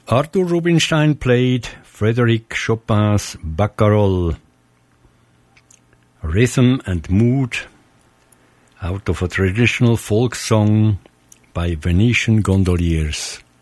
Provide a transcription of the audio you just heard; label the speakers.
Speaker 1: Arthur Rubinstein played Frédéric Chopin's Barcarolle, rhythm and mood out of a traditional folk song by Venetian gondoliers.